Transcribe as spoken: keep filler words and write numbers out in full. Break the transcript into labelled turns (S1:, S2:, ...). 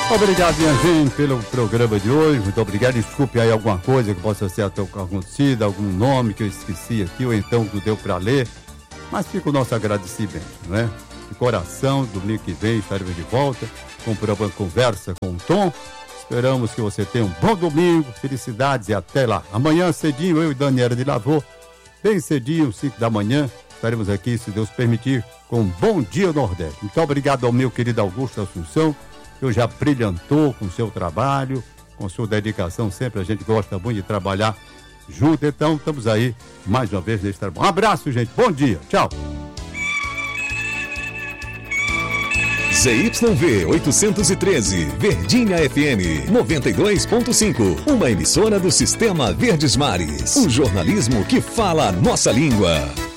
S1: Obrigado, minha gente, pelo programa de hoje. Muito obrigado. Desculpe aí alguma coisa que possa ser acontecida, algum nome que eu esqueci aqui, ou então que não deu para ler. Mas fica o nosso agradecimento, né? De coração, domingo que vem estaremos de volta com o programa Conversa com o Tom. Esperamos que você tenha um bom domingo, felicidades e até lá. Amanhã cedinho, eu e Daniela de Lavô, bem cedinho, cinco da manhã, estaremos aqui, se Deus permitir, com um Bom Dia Nordeste. Muito obrigado ao meu querido Augusto Assunção, que hoje brilhantou com o seu trabalho, com sua dedicação. Sempre a gente gosta muito de trabalhar junto. Então, estamos aí mais uma vez nesse trabalho. Um abraço, gente. Bom dia. Tchau.
S2: Z Y V oitocentos e treze, Verdinha F M noventa e dois ponto cinco, uma emissora do Sistema Verdes Mares. O jornalismo que fala a nossa língua.